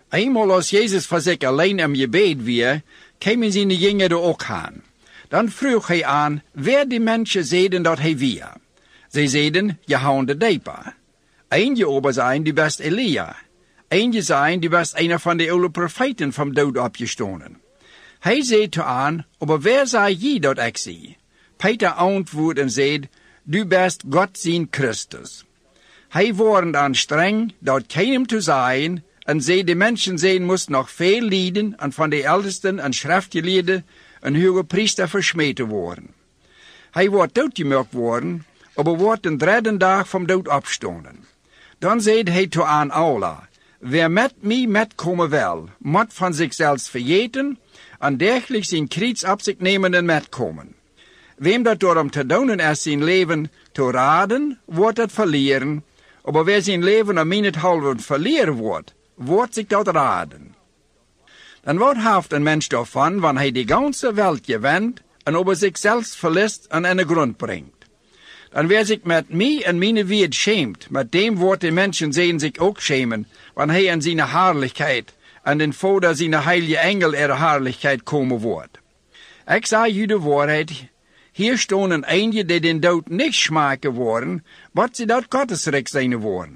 Eenmaal als Jezus voor zich alleen am gebed weer, kwamen zijn jongeren er ook aan. Dan vroeg hij aan, wer die mensen zeiden dat hij weer. Zij zeiden, Johannes de Doper. Eentje ober zijn, die was Elia. Eentje zijn, die was einer van de oude profeten van dood opgestonden. Hij zei toe aan, aber wer zei je dat ik zie? Peter antwoordde en zei, du bist God zijn Christus. Hij waren dan streng, dat keinem te zijn, en zei de mensen zijn moest nog veel lijden, en van de oudsten en schriftgeleerden en hoge priester versmeten worden. Hij wordt doodgemaakt worden, aber wordt een derde dag van dood opstonden. Dan zei hij toe aan Allah, wer met mij metkomen wil, moet van zichzelf vergeten, en dergelijk zijn kruis op zich nemen en metkomen. Wem dat door hem te doen is zijn leven te raden, wordt het verleren, aber wer zijn leven om in het halve verleren wordt zich dat raden. Dan wat heeft een mens daarvan, wanneer hij de ganze wereld gewint en over zichzelf verliest en in de grond brengt? Dan wer zich met mij en mijn woord schämt, met dem wordt de mensen zien zich ook schämen, wanneer hij in zijn heerlijkheid en den Vader zijn heilige engel heerlijkheid komen wordt. Ik zei u de waarheid, hier stonden eentje die den dood niet smaken worden, wat ze dat Gottesrijk zijn worden.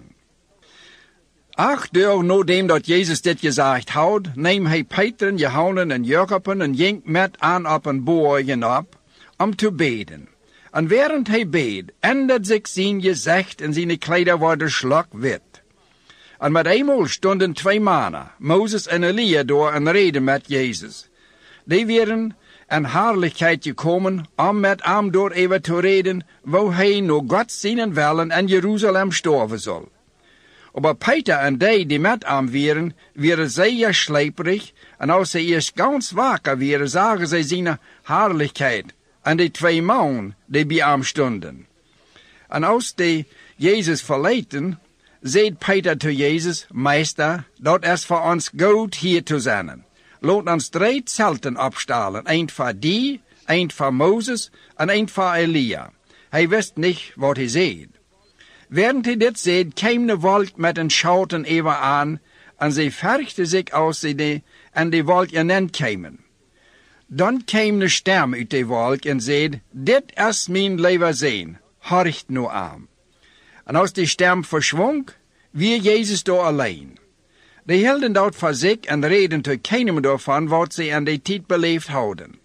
8 dagen nadat dat Jezus dit gezegd had, neemt hij Peter, Johannes en Jacob en ging met aan op een borgen op, om te beden. En während hij beed, ändert zich zijn gezicht en zijn kleider worden slagwit. En met eenmaal stonden 2 mannen, Mozes en Elia, door en reden met Jezus. Die waren in heerlijkheid gekomen om met hem door even te reden, waar hij naar God zijn willen en Jeruzalem sterven zal. Aber Peter en die met hem waren zeer slijperig, en als ze eerst ganz wakker waren, zagen zij zijn heerlijkheid en die 2 mannen die bij hem stonden. En als die Jezus verlieten, zei Peter tot Jezus, Meester, dat is voor ons goed hier te zijn. Laat ons 3 zelten opstalen, een voor die, een voor Mozes en een voor Elia. Hij wist niet wat hij zei. Während hij dit zei, kwam de wolk met een schouten even aan, en zij vergde zich als ze en de wolk innen kwamen. Dan kwam de stem uit de wolk en zei, dit is mijn leven zijn, horcht nu aan. En als die stem verschwonk, wie Jezus daar alleen. Die hielden dat voor zich en reden tot keinem daarvan wat ze aan die tijd beleefd hadden.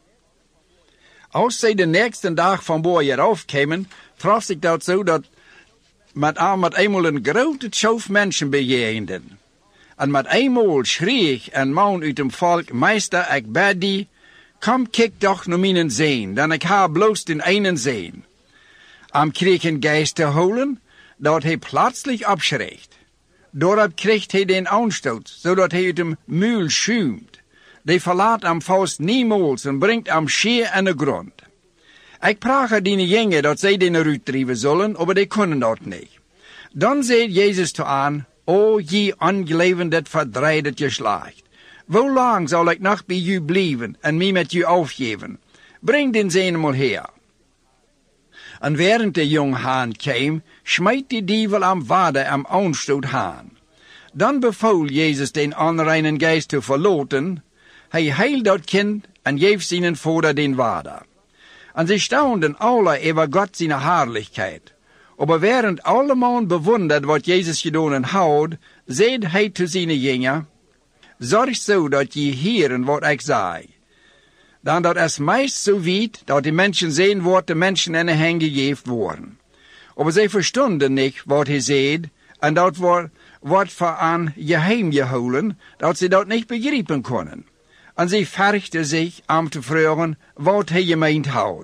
Als zij de nächste dag van boven hieraf kwamen, trof zich dat zo dat met eenmaal een grote schoof mensen bejegenden. En met eenmaal schreef een man uit het volk, Meester, ik bid die, kom kijk toch naar mijn zeen, dan ik heb bloos den enen zeen. Kreeg een geest te holen, dat hij plötzlich opschreekt. Daarop kreeg hij den aanstoot, zodat hij uit hem muil schuimt. Die verlaat hem vast niemals en brengt hem schier aan de grond. Ik praatte die jongen dat zij den uitdrijven zullen, maar die kunnen dat niet. Dan zei Jezus toe aan, o je ongeloven dat verdreidet geslacht. Hoe lang zal ik nog bij u blijven en mij met u afgeven? Breng den zeen maar her. En während de jong haan kwam, smijt de dievel am vader am aanstoot haan. Dan beval Jezus den onreinen geest te verlaten. Hij heilt dat kind en geeft zijn vader den vader. En ze staunden alle over God zijn heerlijkheid. Aber während alle man bewundert wat Jezus gedaan had, zei hij te zijn jongen, zorg zo dat je hieren wat ik zei. Dan dat is meest zo weit, dat die mensen zien wat de mensen in de hen gegeven worden. Aber zij verstonden niet wat hij zei, en dat wordt voor aan geheim gehouden, dat ze dat niet begrijpen konden. En zij vergden zich om te vragen wat hij gemeend had.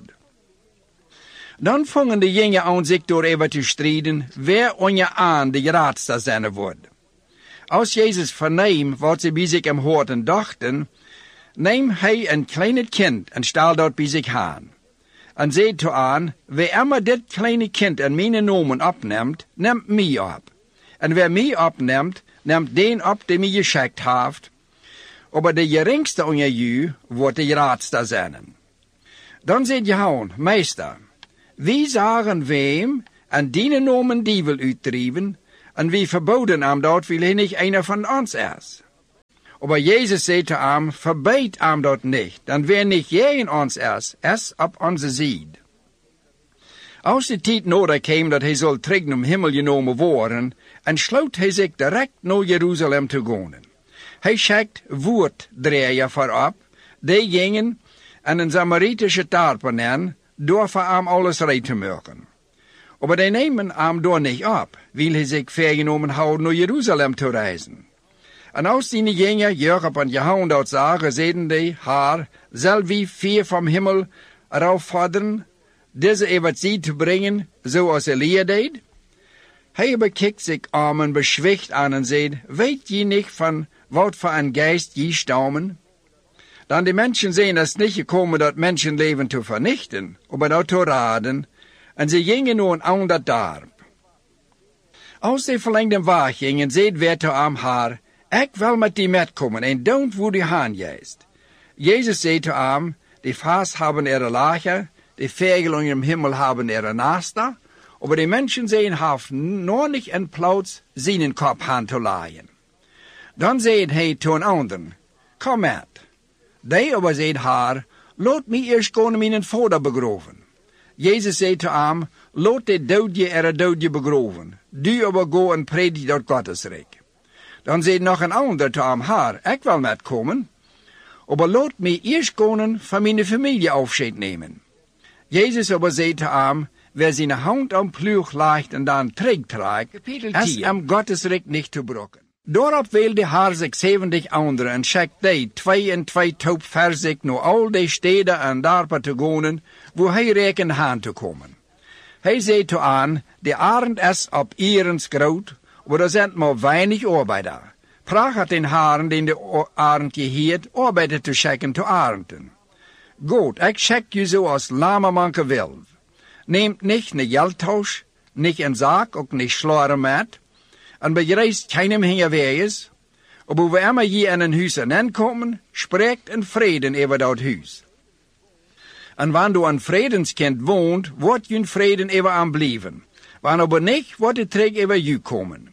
Dan vangen de jongen aan zich door even te strijden, wer onder aan de raadster zijn wordt. Als Jezus verneemt wat ze bij zich hem hoorden dachten, neemt hij een kleine kind en stel dat bij zich aan. En zei toe aan, wie immer dit kleine kind in mijn namen opneemt, neemt mij op. En wie mij opneemt, neemt den op die mij geschikt heeft. Aber de geringste onder u wordt de raadster zijn. Dan zei Johannes, Meester, wie zagen wem en die namen die wil uitdrijven, en wie verboden hem dat wil hij niet einer van ons is. Aber Jesus zei zu ihm, verbeet ihm dort nicht, dann wär nicht gegen uns erst op onze Seite. Als de tijd nodig kwam dat hij zal terug naar hemel genomen worden, entsloot hij zich direct naar Jeruzalem te gaan. Hij schickt woorddreyer voorop, die gingen en een Samaritische dorpen nemen, door voor hem alles reed te maken. Maar die nemen hem door niet op, wil hij zich vergenomen houden naar Jeruzalem te reizen. En als die gingen Jacob en Johannes dat zagen, zeiden die haar, zal wie vier vom Himmel erop vorderen, deze evangelie te brengen, zoals Elia deed? Hij bekijkt zich om en beschwicht aan en zei, weet je niet van wat voor een geest je stammen? Dan die mensen zijn es niet gekomen dat mensenleven te vernichten, maar dat te raden, en ze gingen nu een ander dorp. Als de verlengde weg gingen, zei werd te hem haar, ik wil met die metkomen en don't wo die haan juist. Jezus zei te hem, die vast hebben ihre lager, die Vögel im Himmel haben ihre Nester, aber die Menschen sehen haben noch nicht einen Platz, seinen Kopf anzulegen. Dann sagt hij zu een anderen, komm mit. Die aber sagt haar, laat mich erst gaan meinen Vater begraven. Jezus zei zu ihm, laat de doodje ihre doodje begraven. Du aber go en predik dat Gottesrijk. Dan zei nog een ander zu ihm, haar, ik wil metkomen, aber laat mich erst gaan van mijn familie afscheid nemen. Jezus aber zei zu ihm, wer seine Hand am Ploeg legt en dan terugtrekt, is am Gottesrijk niet te brokken. Daarop wilde haar zich 70 anderen en schickt die 2 en 2 top verzig naar al die steden en dorpen te gaan, wo hij rekende aan te komen. Hij zei te aan, de arend is op Ierens groot, maar er zijn maar weinig arbeider. Praag had den haren, den de arend geheerd, arbeider te schicken te arenden. Goed, ik check je zoals lamermanke wil. Neemt niet een geldtausch, niet een zaak, ook niet slore met, en bereist keinem hinterwees, aber wo immer je in een huis aankomen, spreekt een vreden over dat huis. En wanneer du een vredenskind woont, wordt je vreden over aanblijven. Wanneer aber niet, wordt het terug over je komen.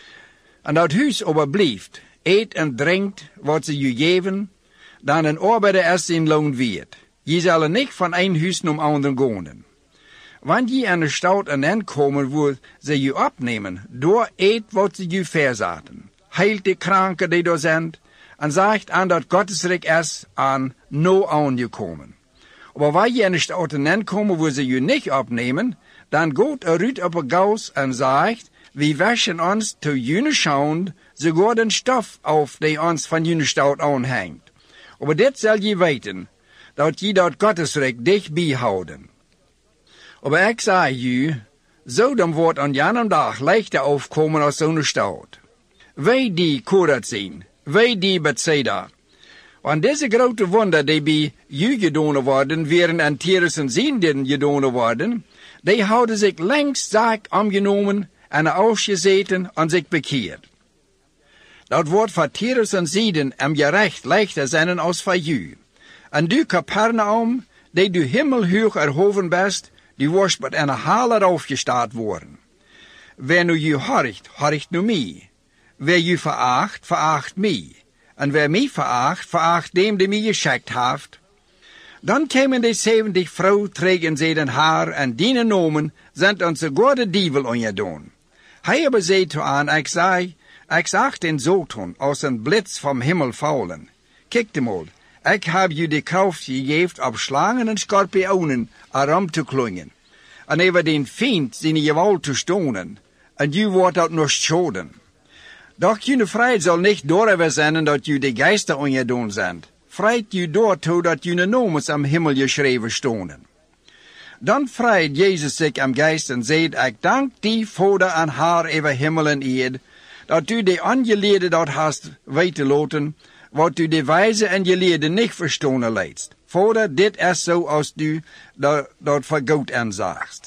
En dat huis aber blijft, eet en drinkt wat ze je geven, dan een arbeider is zijn loon wird. Je zal niet van een huis naar ander gaan. Wanneer je aan de stad aankomen, wo ze je opnemen, door eet wat ze je verzaten. Heilt de kranken die er zijn, en zegt aan dat Gottesrijk is aan no aangekomen. Maar wanneer je aan de stad aankomen, wo ze je niet opnemen, dan gaat er uit op een gaus en zegt, we waschen ons te jene schauen, sogar den stof auf, die ons van jene stad aanhangt. Maar dit zal je weten, dat je dat Gottesrijk dichtbij houden. Aber ik zeg je, Sodom wordt aan jenem dag leichter aufkomen als zo'n stad. Wij die Korazin, wij die Bethsaida. Want deze grote wonder die bij je gedaan worden, während aan Tyrus en Sidon gedaan worden, die houden zich längst zaak omgenomen en ausgezeten en zich bekeerd. Dat wordt voor Tyrus en Sidon am gerecht leichter zijn als voor je. En du Capernaum, die du himmelhoog erhoven best, die worst met een haler aufgestaat worden. Wer nu je horcht, horcht nu mij. Wer je veracht, veracht mij. En wer mij veracht, veracht dem, die mij geschickt heeft. Dan kwamen de 70 vrouwen terug en zeiden haar, en die nomen, zijn onze goede dievel ongedaan. Hij aber zei toe aan, ik zag den Satan als een blitz vom Himmel vallen. Kijk mal, ik heb je de kracht gegeven op slangen en scorpionen erom te klingen. En over den Feind zijn gewalt te stonen. En je wordt dat nog schoden. Doch je vrijheid zal niet door zijn dat je de geister ongedaan zijn. Vrijheid je door toe dat je nomens am Himmel geschreven stonen. Dan vrijt Jezus zich am geest en zegt, ik dank die Vader aan haar over Himmel en eerd, dat u de ongeleerde dat hast weten laten, wat u de wijze en geleerde niet verstonen leidst. Vader, dit is zo als u dat voor goed aanzagst.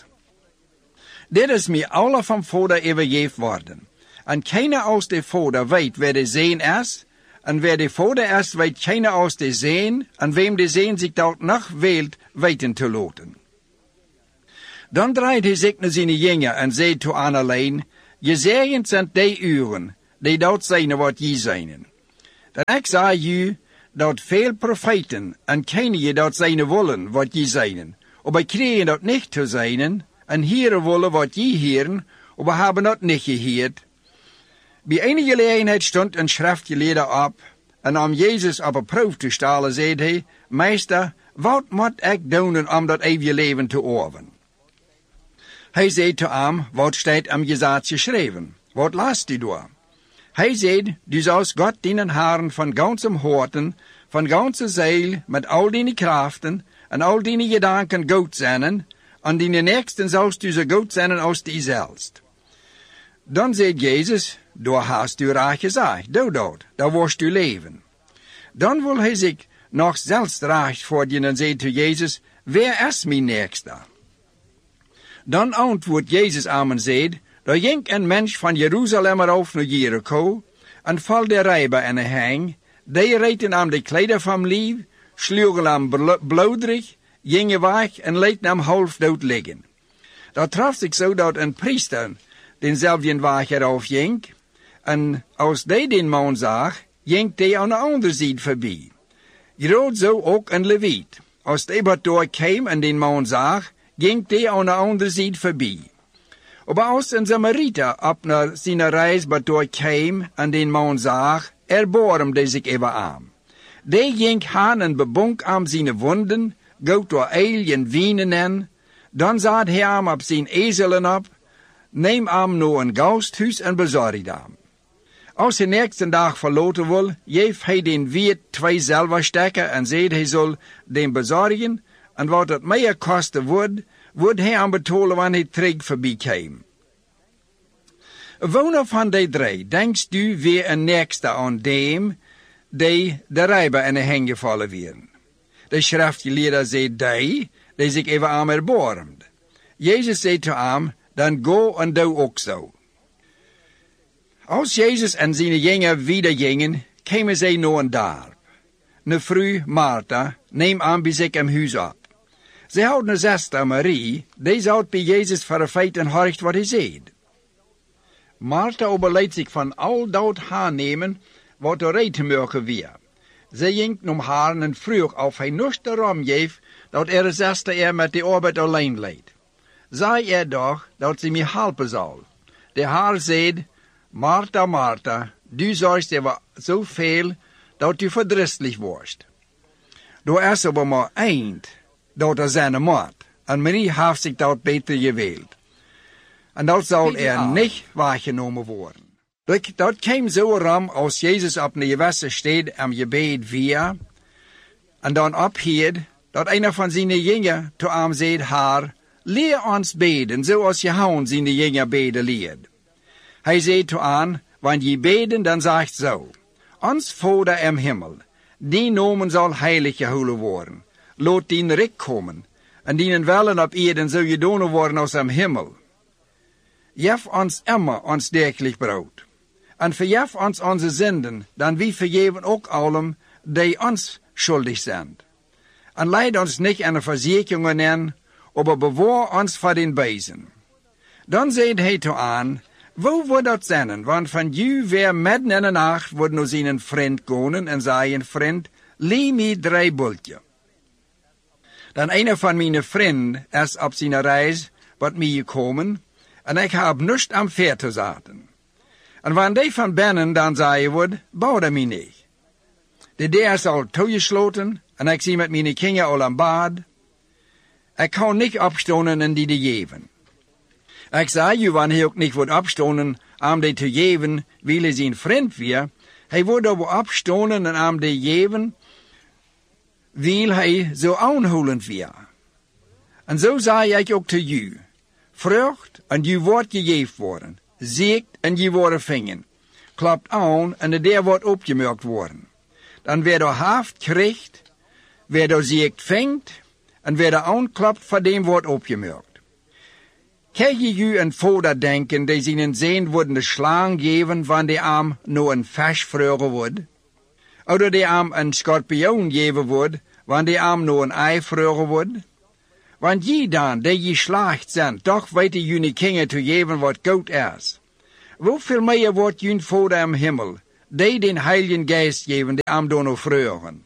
Dit is mij alle van Vader overgegeven worden. En keiner als de Vader weet wer de Zoon is, en wer de Vader is, weet keiner als de Zoon, en wem de Zoon zich dat nog wilt weten te laten. Dan draait hij zich naar zijn jongeren en zei toe aan alleen, gezegend zijn die uren, die dat zijn wat je zijn. Dan ik zei je dat veel profeten en kennen je dat zijn willen wat je zijn. Maar kregen dat niet te zijn en heren willen wat je heren, maar hebben dat niet gehoord. Bij enige gelegenheid stond een schriftgeleerde op en om Jezus op een proef te stellen, zei hij, Meester, wat moet ik doen om dat eeuwige leven te erven? Hij zei te hem, wat staat am Gesetz geschreven? Wat las u door? Hij zei, du sollst Gott dienen Herren van ganzem Horten, van ganze Ziel, met al die krachten en al die gedanken goed zijn, en die nächsten sollst du so goed zijn als die zelfst. Dan zei Jezus, daar hast u recht gezegd, doe dat, daar worst u leven. Dan wil hij zich nog zelfs recht voordienen en zei te Jezus, wer is mijn nächste? Dan antwoordt Jezus aan en zei, daar ging een mens van Jeruzalem af naar Jericho, en val de rijber in een hang, die reten aan de kleider van lief, sloegen hem bloederig, gingen weg en lieten hem half dood liggen. Dat traf zich zo dat een priester denzelfde weg eraf ging, en als die den man zag, ging die aan de andere zijde voorbij. Groot zo ook een leviet. Als die wat doorkwam en den man zag, ging die aan de andere zijde voorbij. Maar als een Samariter op naar zijn reis wat doorkwam en den man zag, erbarmde zich even aan. Die ging heen en bebonk aan zijn wonden, goot door eil en wienen en, dan zat hij hem op zijn ezelen op, neem hem naar een gasthuis en bezorgde hem. Als hij nächsten dag verlaten wil, geeft hij den wiet 2 zilverstekken en zegt hij zal den bezorgen, en wat het meer kosten wordt hij hem betalen wanneer hij terug voorbij kwam. Woner van die 3, denkst u weer een nächste aan dem, die de rijber in de hang gevallen werden? De schriftgeleerde zei die zich even aan erbarmde. Jezus zei te hem, dan go en doe ook zo. Als Jezus en zijn jongeren wieder gingen, kwamen zij naar een dorp. Een vrouw, Martha, neem aan bij zich in huis op. Zij had een zuster, Marie, die zat bij Jezus voor een feit en hoort wat hij zei. Martha overleed zich van al dat aannemen wat er reed te maken weer. Zij ging om haar en vroeg of hij nog daarom geeft dat er zuster met de arbeid alleen leed. Zei doch dat ze mij helpen zal. De haar zei, Martha, Martha, du zorgst over zoveel dat u verdrietig wordt. Er is aber maar eind dat er zijn moet, en Marie heeft zich dat beter gewild. En dat zal niet waargenomen worden. Dat kwam zo ram als Jezus op een gewisse stad am gebed weer, en dan ophield, dat een van zijn jongeren te hem zei haar, leer ons beden, zoals Johannes zijn jongeren beden leert. Hij zei te aan, wanneer je beden, dan zegt zo, ons Vader im Himmel, die nomen zal heilig gehouden worden. Laat dien rijk komen, en dienen wellen op eden zul je doen worden als am Himmel. Geef ons immer ons dagelijk brood. En vergeef ons onze zinden, dan wie vergeven ook allen die ons schuldig zijn. En leid ons niet aan de verzekeringen in, maar bewaar ons voor den bezen. Dan zei hij te aan, wo wordt dat zijn? Want van jou weer midden in de nacht wordt naar zijn vriend gaan en zei een vriend, lee mij 3 bultje. Dan een van mijn vrienden is op zijn reis wat mij gekomen, en ik heb niets am veer te zaten. En wanneer die van binnen dan zei wordt, bouwde mij niet. De deur is al toegesloten, en ik zie met mijn kinderen al aan bad. Ik kan niet opstonen en die te geven. Ik zei je, wanneer hij ook niet wordt opstonen om die te geven, wil hij zijn vriend weer. Hij wordt ook opstonen en om die geven, wil hij zo aanhoudend weer. En zo zei ik ook te u. Vrucht en je wordt gegeven worden. Ziekt en je wordt vingen. Klopt aan en de deur wordt opgemerkt worden. Dan weer er haft krijgt, weer er ziekt vingt, en weer er aanklopt, voor dem wordt opgemerkt. Kijk je u een vader denken, die zijn zin worden de slang geven, wanneer die arm nou een vis vreugde wordt? Oder die arm een schorpioen geven wordt, wanneer die arm nou een ei vreugde wordt? Want je dan, die je slacht zijn, toch weten jullie kinderen te geven wat goed is. Hoeveel meer wordt jullie vader im Himmel, die den Heiligen Geist geven, die am dono vreugden.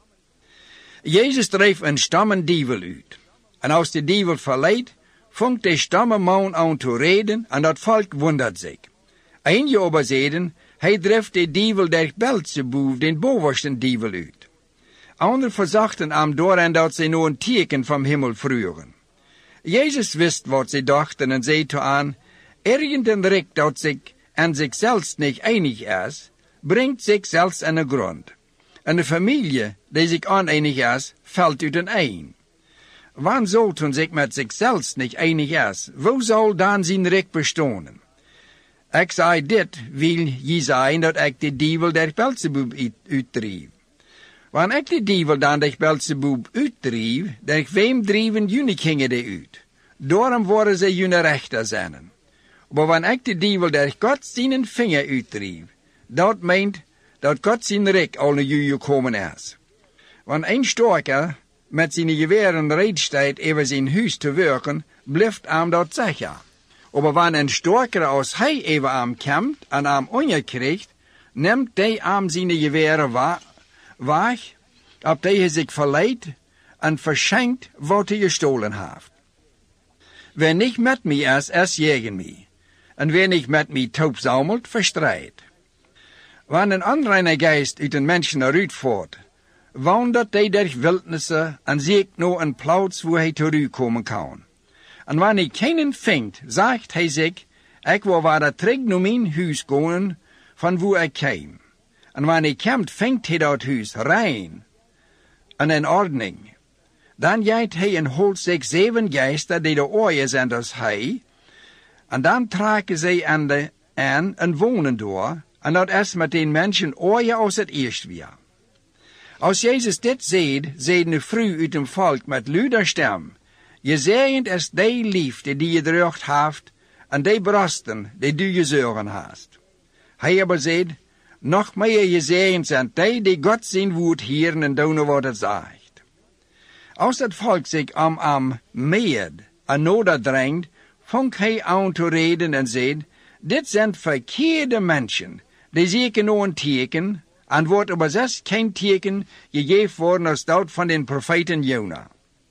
Jezus dreef een stomme dievel uit. En als de dievel verleed, vangt de stomme man aan te reden, en dat volk wondert zich. Eén aber zeiden, hij dreef de dievel der Belzebub, den bovenste dievel uit. Anderen verzachten am door en dat ze nu een teken van hemel vroegen. Jezus wist wat ze dachten en zei toe aan, irgendein Rick dat zich en zichzelf niet einig is, brengt zichzelf in de grond. En de familie die zich oneinig is, valt uit een. Wanneer zulten zich met zichzelf niet einig is, wo zal dan zijn Rick bestaan? Ik zei dit, wil je zijn dat ik de dievel der Belzebub uitdreef. Wanneer ik de dievel dan der Belzebub uitdreef, der wem dreven jullie gingen die uit. Daarom worden ze jullie rechter zijn. Maar wanneer ik de dievel der God zijn vinger uitdreef, dat meent dat God zijn Rick al naar jullie gekomen is. Wanneer een storker met zijn geweren reed staat over zijn huis te werken, blijft hem dat zeker. Maar wanneer een storker als hij even aan komt en aan onderkrijgt, neemt hij aan zijn geweren weg, op hij zich verleidt en verschenkt wat hij gestolen heeft. Wer niet met mij is tegen mij. En wer niet met mij taub sammelt, verstrijdt. Wanneer een onreine geest uit een mens naar uitvoert, wandert hij durch wildnissen en zoekt naar een plaats waar hij terugkomen kan. En wanneer hij keinen vindt, zegt hij zich, ik wil weer terug naar mijn huis gaan, van waar ik kwam. En wanneer hij komt, vindt hij dat huis rein en in ordening. Dan gaat hij en holt zich 7 geesten die de ooien zijn als hij, en dan trekken zij aan en wonen door, en dat is met den mensen ooien als het eerst weer. Als Jezus dit zei de vrouw uit het volk met luider stem, je zegend is die liefde die je draagt heeft, en die brasten die du je zeuren hast. Hij aber zei, nog meer je zegend zijn die God zijn woord hieren en doen wat het zegt. Als het volk zich am meed en nodig dringt, vangt hij aan te reden en zei, dit zijn verkeerde mensen, die zoeken nog een teken, en wordt aber zelfs geen teken gegeven worden als dat van den profeten Jona.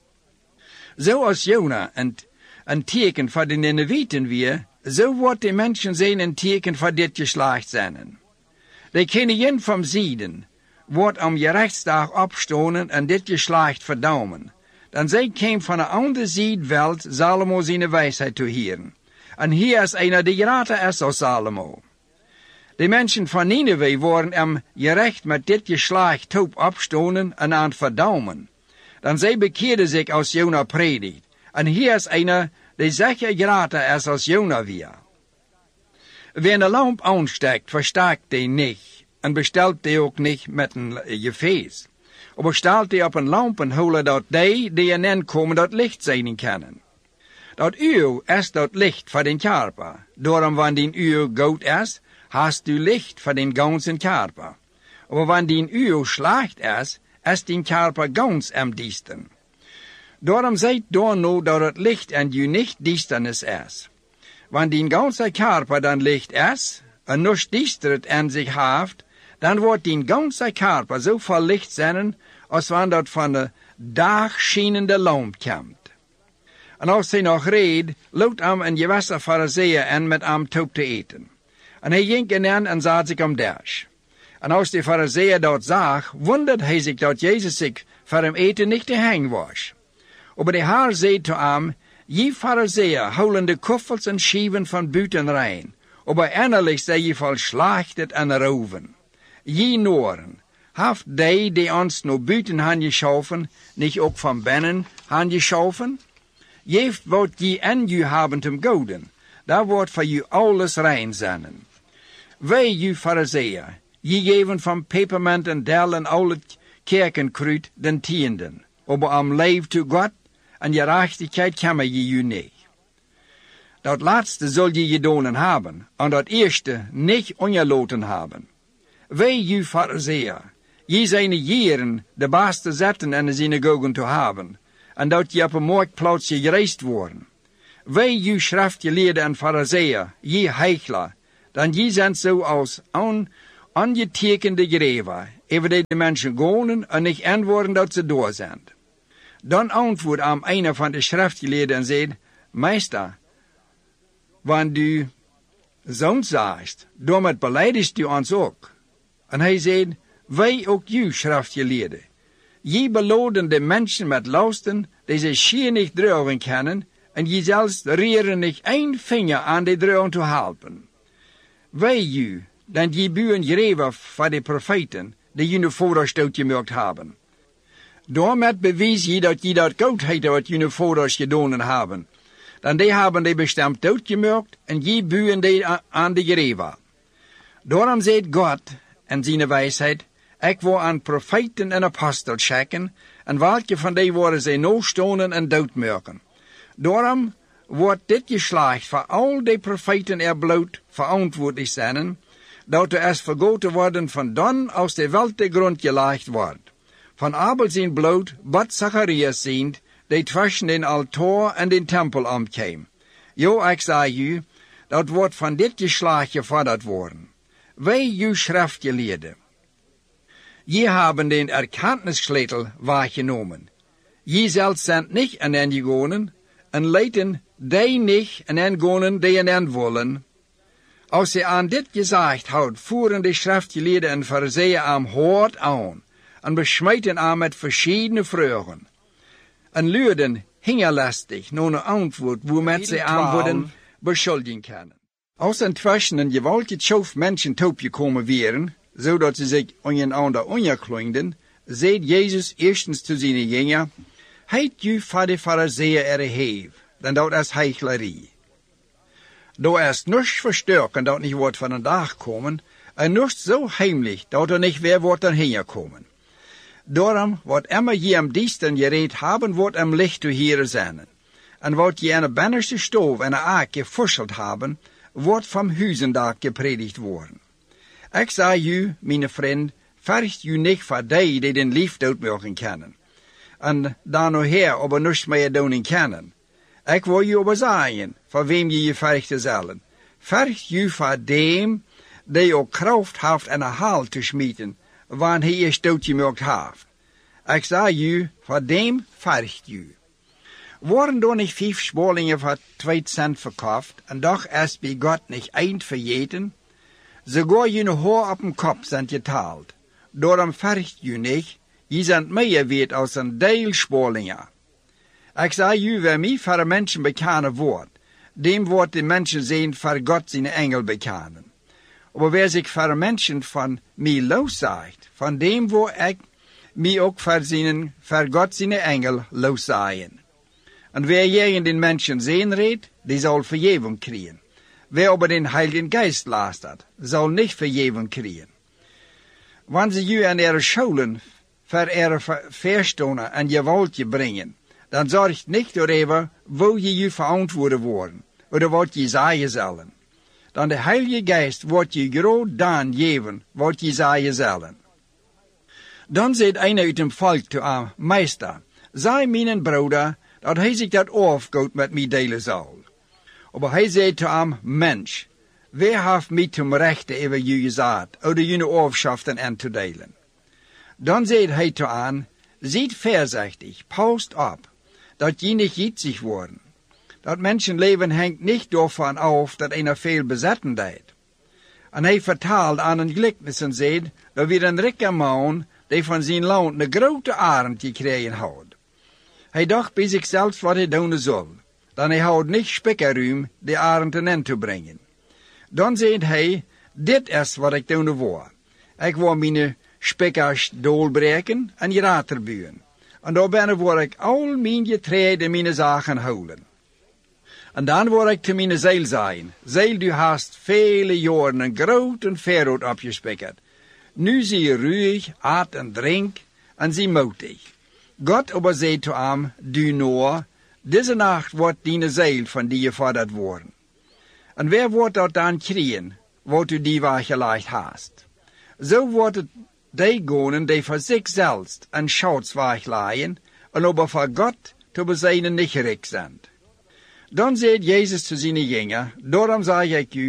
Zoals Jona een teken voor de Ninevieten weer, zo wordt de mensen zijn een teken voor dit geslacht zijn. De koningin van Ziden wordt om je rechtsdag opstonen en dit geslacht verdaumen. Dan zij kwam van een andere Ziedwelt Salomo zijn wijsheid te horen. En hier is einer die greater is als Salomo. De mensen van Nineveh worden gerecht met dit geslacht taub opstonen en aan het verdaumen. Dan zij bekeerden zich als Jona predikt. En hier is einer die zeker greater is als Jona weer. Wie een lamp aansteekt, versterkt die niet. En bestelt die ook niet met een gefeest. Maar stelt die op een lamp en holen dat die erin komen dat licht zijn kunnen. Dat uur is dat licht voor den Körper. Daarom wanneer die uur goud is, hast du licht voor den ganzen Körper. Maar wanneer die uur slecht is den Körper ganz am diesten. Daarom zijt door nou dat het licht en je niet diestenis is. Wanneer die ganze Körper dan licht is, en nog diestert en zich heeft, dan wordt die ganze Körper zo vol licht zijn, als wanneer dat van de dag schienende lamp komt. En als hij nog reed, loopt hem een gewisse fariseer en met hem taub te eten. En hij ging in en zat zich om dash. En als de fariseer dat zag, wondert hij zich dat Jezus zich voor hem eten niet te hang was. Maar de Heer zei te hem, je fariseer houden de koffels en schieven van buiten rein, maar innerlijk zij je vol slachtet en roven. Je noren, heeft die ons naar buiten han geschaffen, niet ook van binnen han geschaffen? Geeft wat je en je hebben te goden, daar wordt voor je alles rein zijn. Wij, je fariseer, je geven van pepermunt en del en al het kerkenkruid den tienden, maar am leef to God en je rechtigheid kan je niet. Dat laatste zul je gedaan hebben, en dat eerste niet ongeloten hebben. Wij, je fariseer, je zijn jaren de beste zetten in de synagogen te hebben, en dat je op een marktplaats gereisd worden. Wij, je schriftgeleerde en fariseer, je heichler, dan je zijn zo als angetekende greven, even die de mensen gonen en niet antwoorden dat ze door zijn. Dan antwoordt aan een van de schriftgeleerden en zei, Meester, wanneer du zo'n zaast, daarmee beleidigst u ons ook. En hij zei, wij ook u schriftgeleerden. Je beloden de mensen met lasten, die ze schier niet dragen kunnen, en je zelfs reren niet één vinger aan de dragen te helpen. Wij u, dan je buren greven van de profeten, die jullie voorders doodgemerkt hebben. Daarmee bewijs je dat goedheid wat jullie voorders gedaan hebben. Dan die hebben die bestemd doodgemerkt, en je buren die aan de greven. Daarom zegt God, en zijn wijsheid, ik wil aan profeten en apostels schikken, en welke van die worden zij nostonen en doodmerken. Daarom wordt dit geslacht voor al die profeten bloot verantwoordelijk zijn, dat er is vergoten worden van dan als de welt de grond gelegd wordt. Van Abel zijn bloot, wat Zacharias zijn, die tussen den altaar en den tempel omkwam. Jo, ik zeg u, dat wordt van dit geslacht gevorderd worden. Wij, uw schriftgeleerden, je hebben den erkenntnissleutel waargenomen. Je zelfs zijn niet aan hen gegonen, en leiden die niet aan hen gonen die aan hen willen. Als ze aan dit gezegd houdt, voeren de schriftgeleerden en fariseeën aan hard aan, en besmeten aan met verschillende vragen. En luiden hingerlastig naar een antwoord, waarmee ze aan worden beschuldigen kunnen. Als intussen een geweldige schof mensen toegekomen waren, zodat ze zich einander onderklonden, zei Jezus eerstens te zijn jongeren, heit u voor de fariseeën erheef, dan dat is heichlerie. Daar is niets versterken dat niet wordt van een dag komen, en niets zo heimlich dat niet weer wordt erheen komen. Daarom, wat immer je am diensten gereed hebben, wordt am licht te heren zijn. En wat je aan de binnenste stoof en de aak gefusseld hebben, wordt van huizendak gepredigd worden. Ik zeg u, mijn vriend, vergt u niet voor die den lief doodmerken kennen. En dan nog her op een niets meer doen kennen. Ik wil u over zeggen, voor wem je vergt zullen. Vergt u voor dem, die ook kracht heeft en een haal te smieten, wanneer hij is doodgemerkt heeft. Ik zeg u, voor dem vergt u. Worden door niet 5 spolingen voor 2 cent verkocht, en doch is bij God niet eind vergeten? Sogar je haar op den kop zijn getaald. Daarom vergt u niet, je zijn meer weet als een deel spolingen. Ik zeg u, wie mij voor de mensen bekennen wordt, dem wordt de mensen zijn voor God zijn engel bekennen. Maar wie zich voor de mensen van mij loszegt, van dem wordt ik mij ook voor God zijn engel loszeggen. En wie jij in den mensen zijn redt, die zal vergeving krijgen. Wie over den Heiligen Geist lastert, zal niet vergeving krijgen. Wanneer ze u aan ihre scholen voor ihre verstonen en gewalt brengen, dan zorgt niet erover wo je verantwoorden worden, of wat je zeggen zullen. Dan de Heilige Geist wordt je groot dan geven, wat je zeggen zullen. Dan zei een uit hem volk te hem, Meester, zei mijn broeder, dat hij zich dat afgoed met mij delen zal. Maar hij zei te hem, Mensch, wie heeft mij ten rechte over je gezegd, of de jullie afschaften en te delen? Dan zei hij te hem, ziet voorzichtig, past op, dat je niet jitzig worden. Dat mensenleven hangt niet daarvan af dat einer veel bezetten deed. En hij vertaalde aan een gelijkenis en zei, dat weer een rijke man, die van zijn land een grote arend gekregen had. Hij dacht bij zichzelf wat hij doen zal. Dan hij houdt niet spekkeruim de arend in te brengen. Dan zei hij, dit is wat ik doen wil. Ik wil mijn spekkers doorbreken en grater buien. En daarbij wil ik al mijn getreide mijn zaken houden. En dan wil ik te mijn ziel zijn. Ziel, du hast vele jaren een groot en verrood opgespikkerd. Nu zie je ruhig, eet en drink, en zie moedig. God aber zei te hem, du Noah, deze nacht wordt die ziel van die gevorderd worden. En wer wordt dat dan krijgen, wat u die weggelegd hast? Zo wordt het die gonen die voor zichzelf een schouts wegleggen, en aber voor God te bezijnen niet gericht zijn. Dan zei Jezus te zijn jongeren, daarom zeg ik u,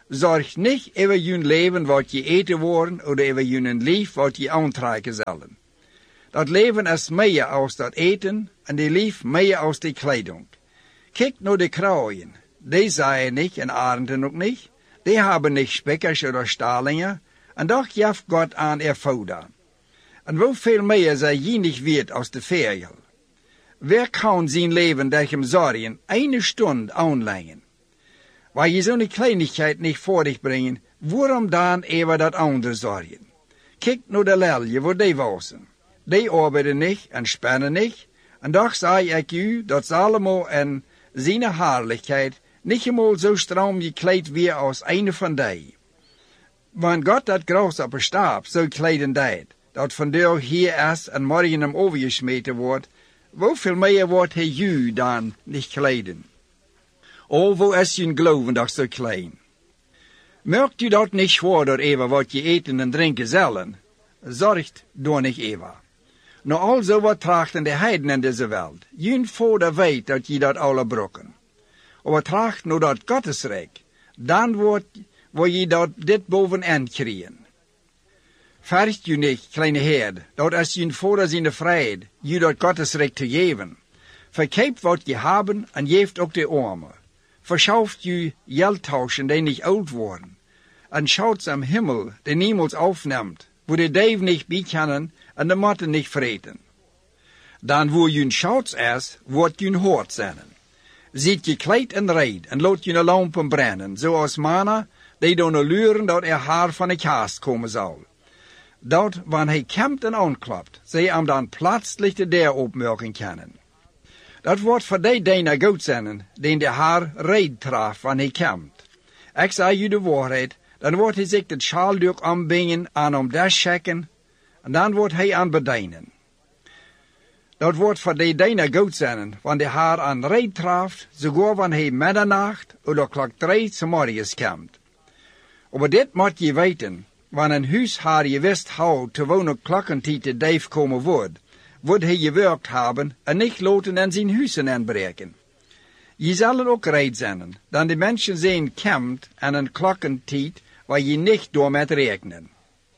Zorg nicht über jun Leben, wat je eten worden, oder über jun Lief, wat je aantrekken zullen. Dat leven is meer als dat eten, en die lief meer als die kleding. Kijk naar de kraaien. Die zaaien niet en arenden ook niet. Die hebben niet spekkers oder stalingen, en doch geeft God aan er voeder. En hoeveel meer zij je niet weet als de vogel. Wer kan zijn leven durch hem zorgen, eine Stunde aanleggen? Waar je zo'n kleinigheid niet voor dich brengen, waarom dan even dat andere zorgen? Kijk naar de lelje, waar die wassen. Die arbeiden niet en spannen niet, en doch zei ik u dat ze allemaal in zijn heerlijkheid niet eenmaal zo stram gekleed weer als een van die. Want God dat gras op een staap zo kleden deed, dat vandaag hier is en morgen hem overgesmeten wordt, hoeveel meer wordt hij u dan niet kleden? O, wo is je geloven toch zo klein? Merkt u dat niet schwaar door even wat je eten en drinken zullen? Zorgt door niet even. Nou also wat trachten de heiden in deze wereld. Jun vader weet dat je dat alle brokken. Maar tracht nou dat Gottesrijk, dan wordt je dat dit bovenaan krijgen. Vergt u niet, kleine herd, dat als jun vader zijn vrijheid, je dat Gottesrijk te geven. Verkeep wat je hebben en geeft ook de armen. Verschauft je geldtauschen die niet oud worden. En schaut am Himmel, die niemals aufnimmt, wo de duiven niet bijkennen en de motten niet vreten. Dan wo jun schouts is, wordt jun hoort zijn. Ziet je kleed en reid en laat jun lampen brennen, zoals mannen die dan luren dat haar van de kaast komen zal. Dat, wanneer hij kämpt en aanklapt, zij hem dan plötzlich de deur opmerken kunnen. Dat wordt voor die dijner goed zijn, die de haar reid traf wanneer hij kämpt. Ik zei je de waarheid, dan wordt hij zich het schaalduk aanbingen en om das checken, en dan wordt hij aan bedienen. Dat wordt voor die dijner goed zijn, wanneer de haar aan reid traf, sogar wanneer hij middernacht of klok 3 's morgens komt. Maar dit moet je weten, wanneer een huis haar je wist houdt, te wonen klokkentijd de duif komen wordt hij gewerkt hebben en niet laten in zijn huizen aanbreken. Je zal er ook reid zijn, dan de mensen zijn komt aan een klokkentijd waar je niet door met rekenen.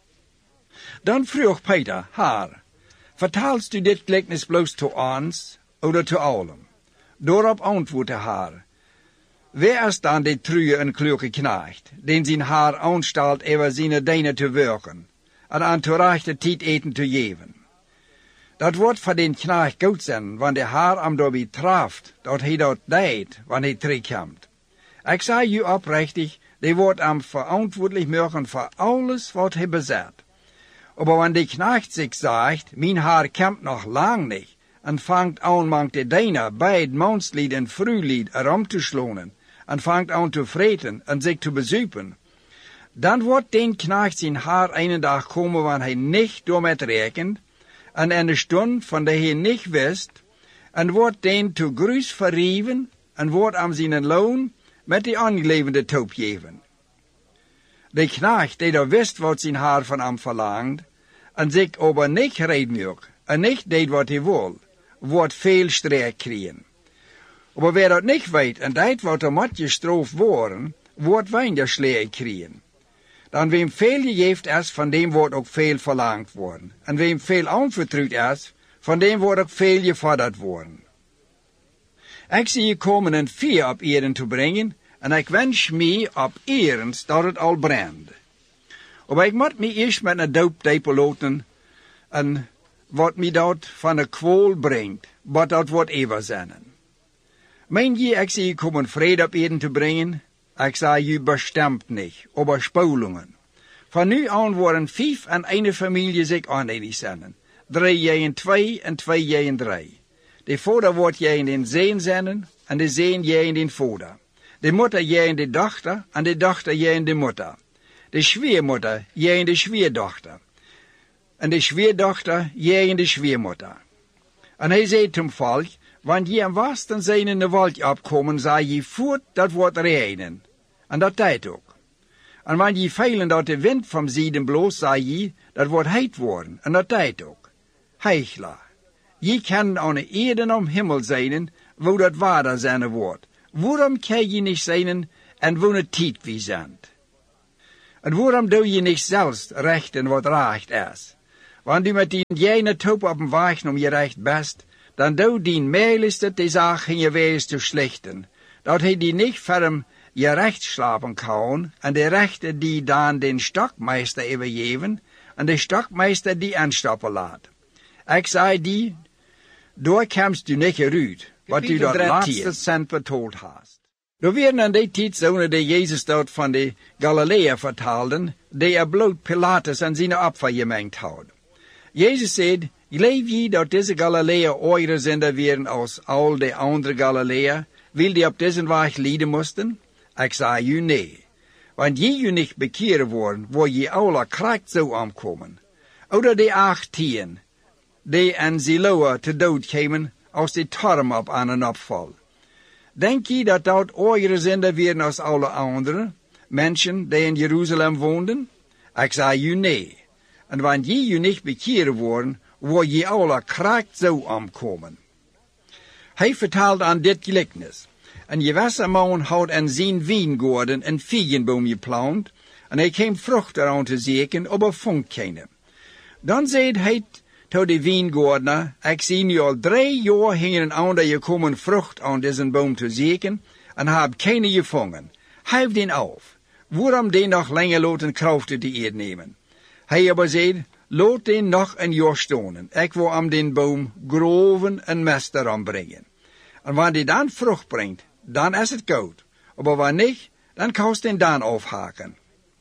Dan vroeg Peter haar, vertaalst u dit gelijkenis bloos te ons, oder te allen? Daarop antwoordde haar, wer is dan de truie en kluge knecht, den zijn haar aanstalt over zijn dijnen te werken, en aan te rechte tijd eten te geven? Dat wordt voor den knecht goed zijn, want de haar am daarbij traft, dat hij dat deed, wanneer hij terugkomt. Ik zei u oprechtig, die wordt am verantwoordelijk maken voor alles wat hij bezit. Aber wanneer de knecht zich zegt, mijn haar komt nog lang niet, en vangt aan mangt de diener bij het manslied en vrouwlied erom te slonen, en vangt aan te vreten en zich te bezuipen, dan wordt den knecht zijn haar een dag komen wanneer hij niet door met rekent, en in de stund van de hij niet wist, en wordt den te gruis verrieven, en wordt aan zijn loon met de aangelevende toop geven. De knecht die daar wist wat zijn haar van hem verlangt, en zich aber niet redelijk, en niet deed wat hij wil, wordt veel streek krijgen. Maar wer dat niet weet en deed wat er moet gestraft worden, wordt weinig streek krijgen. Dan wem veel gegeven is, van dem wordt ook veel verlangd worden. En wem veel aanvertrouwd is, van dem wordt ook veel gevorderd worden. Ik zie je komen een vuur op eren te brengen, en ik wens mij op erens dat het al brandt. Maar ik moet me eerst met een dooptepel laten, en wat mij dat van een kwol brengt, wat dat wordt eeuwig zijn. Meen je, ik zie je komen vrede op eren te brengen? Ik zei je bestemd niet, aber spulingen. Van nu aan worden 5 en 1 familie zich aanenig zijn. 3 jij en 2 en 2 jij en 3. De vader wordt jij in den zeen zijn en de zeen jij in den vader. De moeder jij in de dochter en de dochter jij in de moeder. De schweermoeder jij in de schweerdochter. En de schweerdochter jij in de schweermoeder. En hij zei zum volk, want je am wasten zijn in de wald opkomen, zei je voort dat wordt regenen. En dat deed ook. En wanneer je veilen dat de wind van zieden bloos, zei je, dat wordt heet worden. En dat deed ook. Heichler. Je kan aan de erde om hemel zijn, wo dat waarder zijn wordt. Waarom kan je niet zijn en wo het tijd wie zijn? En waarom doe je niet zelfs recht en wat recht is? Want u met die ene top op een weg om je recht best, dan doe die meeliste die zaak in je wees te slechten, dat hij die niet voor je recht slapen kan, en de rechter die dan den stokmeester overgeven, en de stokmeester die aanstappen laat. Ik zei die, door komst u niet eruit, wat u dat laatste cent betaald hast. Er werden aan die tijd zonen die Jezus dat van de Galilea vertaalden, die bloot Pilatus aan zijn opfer gemengd had. Jezus zei, geloof je dat deze Galilea ooier zender werden als al de andere Galilea, wil die op deze weg lijden moesten? Ik zei u nee. Want je u niet bekeren worden, waar je alle kracht zou aankomen. Oder de 18, die aan Siloa te dood kwamen, als de torm op aan een opval. Denk je dat dat ooier zender werden als alle andere mensen die in Jeruzalem woonden? Ik zei u nee. En wanneer je niet bekeren worden, waar je alle kracht zou aankomen. Hij vertelde aan dit gelijkenis. Een gewisse man had aan zijn wijngaarden een vijgenboom geplant, en hij kwam vrucht eraan te zoeken, maar vond geen. Dan zei hij tot de wijngaardenaar, ik zie nu al 3 jaar hingen aan dat je komen vrucht aan deze boom te zoeken, en heb keine gevangen. Hef den af. Waarom den nog langer laten krachten die eer nemen? Hij aber zei, laat den nog een jaar stonen. Ik wil aan den boom groven en mest eraan brengen. En wanneer die dan vrucht brengt, dan is het goed. Maar wanneer niet, dan kan je den dan afhaken.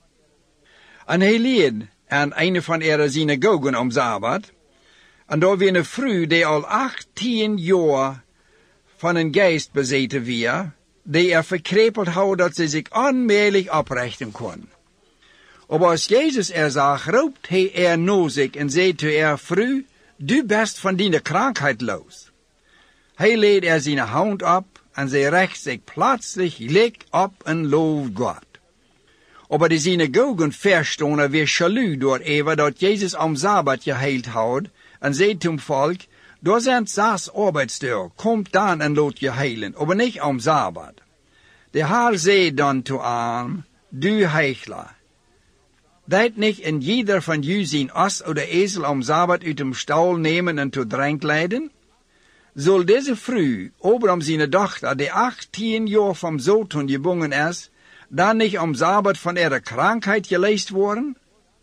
En hij leerde aan een van de synagogen om Sabbat. En daar was een vrouw die al 18 jaar van een geest bezeten was, die verkrepeld had dat ze zich onmiddellijk oprichten kon. Maar als Jezus zag, roept hij naar zich en zei te vrouw, du bent van die krankheid los. Hij leed zijn hand op en zij recht zich plötzlich gelijk op en loof God. Maar de synagogen verstonden weer jaloux door even dat Jezus om Sabbat geheild had en zei zum volk, daar zijn 6 arbeidstuur, komt dan en laat je heilen, maar niet om Sabbat. De Heer zei dan te hem, du heichler, dat niet in jeder van u zijn as oder ezel om Sabbat uit dem stal nemen en tot drank leiden? Zal deze vrouw, om zijn dochter, die 18 jaar van zoten gebogen is, dan niet om Sabbat van ihre krankheid geleest worden?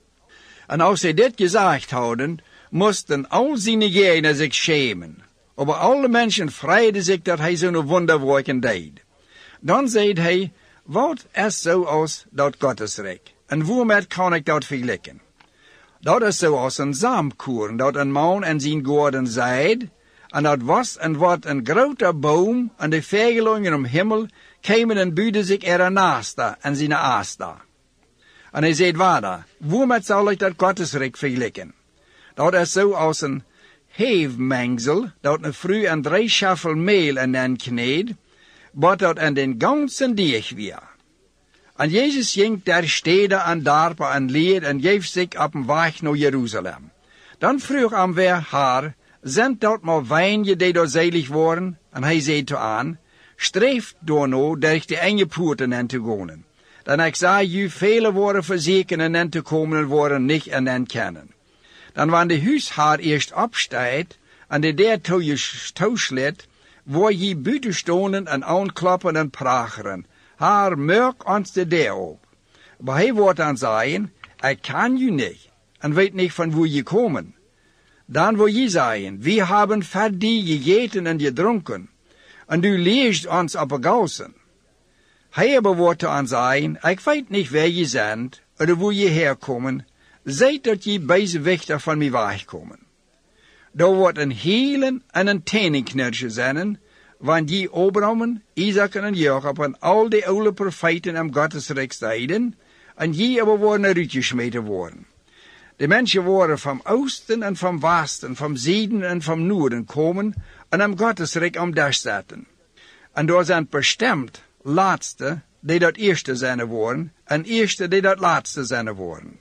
En als zij dit gezegd hadden, moesten al zijn jenen zich schämen. Maar alle mensen vreiden zich dat hij zo'n wonderwerken deed. Dan zei hij, wat is zoals dat Gottesrijk? En waarmee kan ik dat vergelijken? Dat is zoals een zaamkoren dat een man in zijn garden zaait, en dat was en wordt een grote boom, en de vogelingen om hemel kwamen en buiden zich ernaast en zijn aasta. En hij zei verder, waarmee zal ik dat Gottesrijk vergelijken? Dat is zoals een heefmengsel, dat een vrouw een 3 schaffel meel in den kneed, wat dat in den ganzen dieg weer. En Jezus ging der steden en dorpen en leer en geeft zich op een weg naar Jeruzalem. Dan vroeg hem weer haar, zijn dat maar weinige die door zeilig worden? En hij zei te aan, streef door nou durch de enge poorten in te gaan. Dan ik zei u, vele worden verzekeren en in te komen en worden niet en kennen. Dan wanneer de huishaar eerst opsteigt en de deur toeslet, waar je buiten stonden en aanklappen en pracheren. Haar merk ons de deur op. Maar hij wordt dan zeggen, ik kan u niet en weet niet van waar je komen. Dan wil je zeggen, we hebben voor die gegeten en gedronken en u leest ons op de gauzen. Hij aber wordt dan zeggen, ik weet niet waar je bent of waar je herkomen. Zijt dat je deze weg van mij wegkomen. Daar wordt een hielen en een tenenknersje zijn, want die Abraham, Isaac en Jacob en al die oude profeten om Gottesrijk zeiden, en die aber worden uitgesmeten worden. De mensen worden van oosten en van westen, van zuiden en van noorden komen en om Gottesrijk om daar zetten. En door zijn bestemd laatste die dat eerste zijn worden, en eerste die dat laatste zijn worden.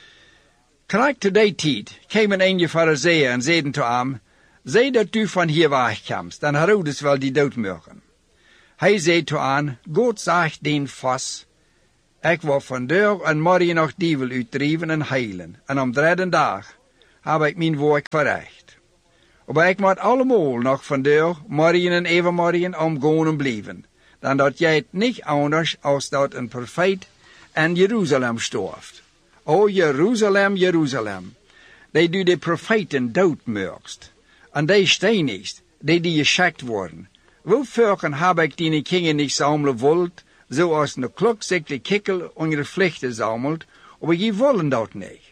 Krijg te die tijd kwamen een Farizeeën en zeiden te hem, zei dat u van hier wegkomst, dan Herodes wel die dood mogen. Hij zei te hem, God zegt den vast, Ik word vandaag en morgen nog dievel uitdrijven en heilen, en om derde dag heb ik mijn werk verricht. Maar ik moet allemaal nog vandaag, morgen en overmorgen omgaan blijven, dan dat jij het niet anders als dat een profeet in Jeruzalem stooft. O Jeruzalem, Jeruzalem, die du de profeten doodmaakst, en die steinigst, die geschakt worden. Hoe vaak heb ik die kingen niet zamelen wilt, zoals een klok zich de kikkel onder vlechten zamelt, maar je willen dat niet.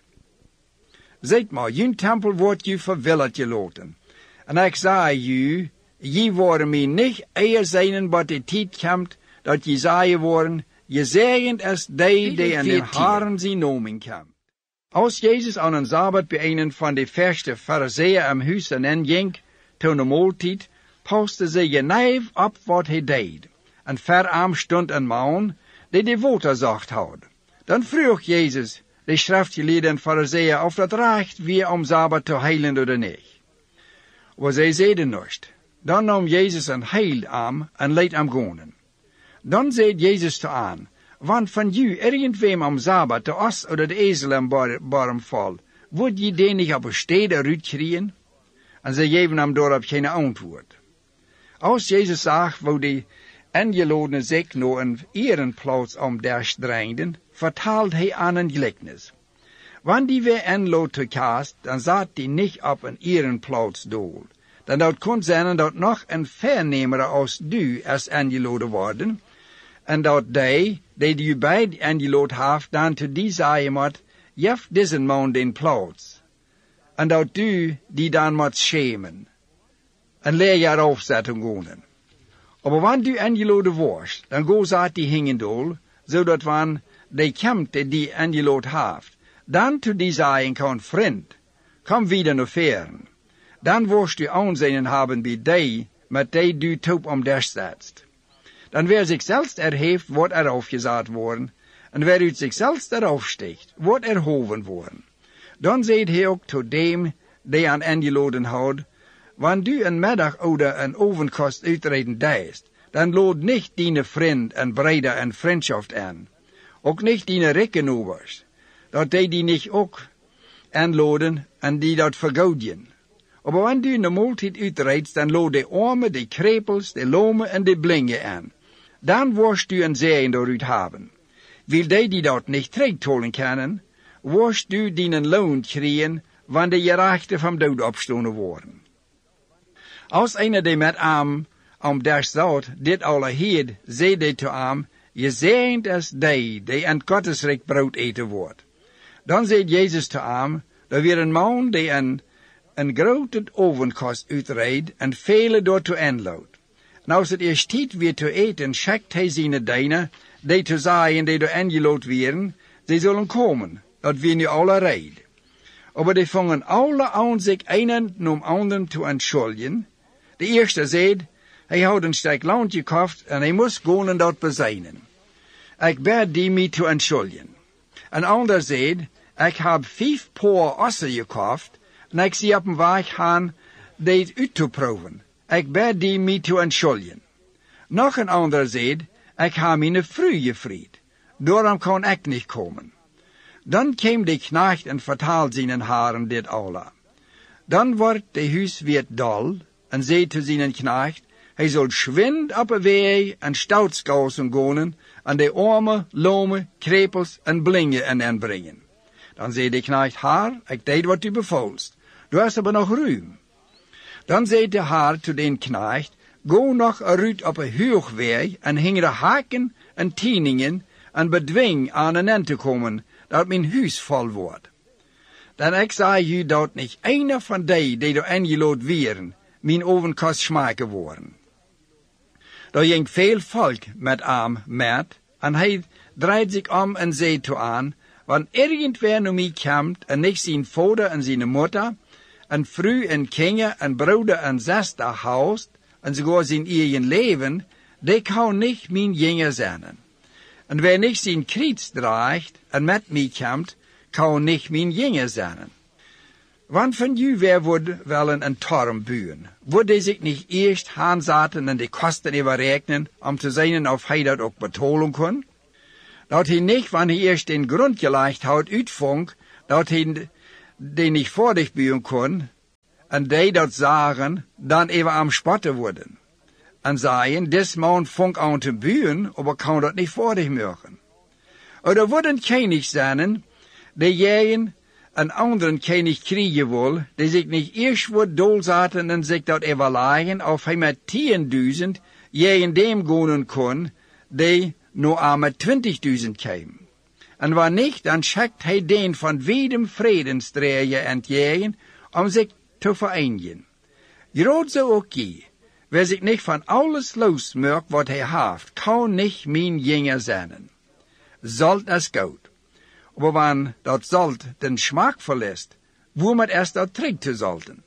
Ziet maar, je tempel wordt je verwilderd gelaten. En ik zei je, je worden mij niet eer zijn, wat de tijd komt, dat je zeggen worden, je zegend is die in de haren zijn nomen komt. Als Jezus aan een Sabbat bij een van de verste Farizeeën im huis en ging, toen de maaltijd, paste ze genijf op wat hij deed. En verarm stond een man, die de woorden zacht had. Dan vroeg Jezus de schriftgeleerden en Farizeeën of dat recht weer om Sabbat te heilen of niet. Maar zij zeiden niet. Dan nam Jezus een heil aan en liet hem gaan. Dan zei Jezus te aan, want van jou irgendwem om Sabbat de os of de ezel in barm val, wordt je die niet op een stede uitkrijgen? En zij geven hem daarop geen antwoord. Als Jezus zag, wo die ingeladenen zich naar een ehrenplaats omdreigden, vertaalt hij aan een gelijkenis. Wanneer die weer inlood te kast, dan zat die niet op een ehrenplaats doel. Dan dat kon zijn dat nog een vernemer als du is ingeladen worden, en dat die u bij ingeladen heeft, dan te die zeggen moet, jef deze man den plaats. En dat du die dan moet schemen. En leer je erop zetten gaan. Maar wanneer du ingeladen wordt, dan go zat die hingendol, zodat wanneer die komt die ingeladen heeft, dan te die zeggen kan, vriend, kom wieder naar veren. Dan worst du aanzien hebben bij die, met die du top om des setzt. Dan wer zich zelfs erheeft, wordt aufgezet worden, en wer uit zichzelf erafsteekt, wordt erhoven worden. Dan zei hij ook tot dem, die aan ingeladen houdt, wanneer du een middag oder een ovenkost uitreden deist, dan lood niet die vriend en breder en vriendschap aan, ook niet die rekenubers, dat die niet ook aanladen en die dat vergoedjen. Maar wanneer du de maaltijd uitreidt, dan lood de armen, de krepels, de lomen en de blingen aan. Dan worst du een zegen daaruit hebben. Wil die dat niet terugtolen kunnen, worst du die een loon krijgen, wanneer je rechten van dood opstonden worden. Als een die met hem om des zout dit alle heerd, zei hij te hem, je zegend is die in Gottesrijk brood eten wordt. Dan zei Jezus te hem, er weer een man die een grote ovenkost uitreidt en vele daartoe inloopt. En als het eerst tijd weer te eten, schickt hij zijn dienaar, die te zeggen die er ingelood werden, zij zullen komen, dat we nu alle rijden. Maar die vangen alle aan zich een om anderen te entschuldigen. De eerste zei, hij had een stuk land gekocht en hij moest gaan en dat bezijnen. Ik bid die mij te entschuldigen. Een ander zei, ik heb 5 paar ossen gekocht en ik zie op een weg gaan dit uit te proeven. Ik bid die mij te entschuldigen. Nog een ander zei, ik heb mijn vrouw gevrijd. Daarom kan ik niet komen. Dan kwam de knecht en vertaalde zijn haren dit alle. Dan wordt de huiswiert dol en zei te zijn knecht, hij zal schwind op een weg en stoutsgausen gaan en de armen, lomen, krepels en blingen inbrengen. Dan zei de knecht haar, ik deed wat u bevolst. Du hast aber nog ruim. Dan zei de haar te den knecht, go nog eruit op een hoogweg en hing de haken en tieningen en bedwing aan een end te komen, dat mijn huis vol wordt. Dan ik zei u dat niet een van die er ingelood werden, mijn ovenkost smaken worden. Daar ging veel volk met hem met, en hij draait zich om en zei toe aan, wanneer irgendwer naar mij komt en niet zijn vader en zijn moeder, en vrouw en kinderen en broeder en zuster haust, en sogar zijn eigen leven, die kan niet mijn jongeren zijn. En wer niet zijn kriets draagt en met mij komt, kan niet mijn jongeren zijn. Want van u wer wordt wel een torm buien, wordt hij zich niet eerst aanzetten en de kosten überrekenen, om te zien of hij dat ook betalen kan? dat hij niet, wanneer hij eerst den grond gelegd had, uitvond, dat hij die niet voordig buien kon, en die dat zagen, dan even am spotten worden. En zeiden, des man vond aan te buien, maar kan dat niet voordig maken. Oder worden König zijn, die jij een anderen König krijgen wil, die zich niet eerst wordt doorzaten en zich dat overleggen, of hij met 10.000 jij in dem gaan kon, die nu aan met 20.000 kwam. En wanneer niet, dan schakt hij den van wiedem vredenstreeën en jij, om zich te vereenigen. Groot zo ook je, wer zich niet van alles losmaakt wat hij heeft, kan niet mijn jinger zijn. Zolt is goed. Maar wanneer dat zolt den smaak verliest, wo met eerst dat terug te zolten.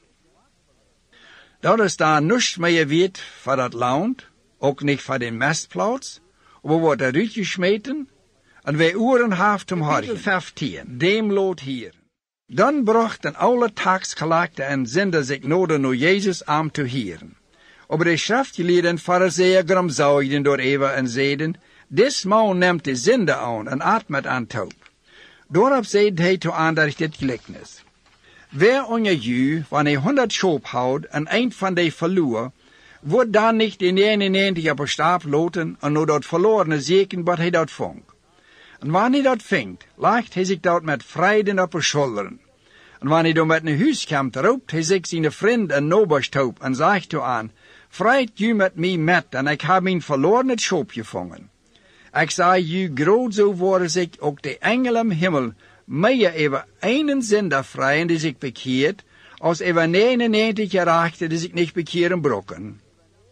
Dat is daar niets meer weet van dat land, ook niet van den mestplaats, maar wordt er uitgesmeten, en wij uren heeft om haar 15, dem lood hier. Dan brachten alle taksgelagten en zender zich nodig naar Jezus aan te hieren. Aber de schriftgeleerden fariseeën gramzauigden door even en zeiden, des man neemt de zinde aan en atmet aan toop. Daarop zeide hij toe aan dat dit gelijkenis. Wer onder u, wanneer 100 schaap houdt en een van die verloor, wordt dan niet de 99 op een stap loten en naar dat verlorene zeken wat hij dat vond. En wanneer hij dat vindt, legt hij zich dat met vreden op de schouderen. En wanneer hij met een huis komt, roept hij zich zijn vriend en nobers toe en zegt toe aan, vreit u met mij met en ik heb mijn verlorene schaap gevangen. Ik zei u, groot zo worden zich ook de engelen im himmel meer over einen zinder vrijen die zich bekeert, als over 99 gerechten die zich niet bekeren brokken.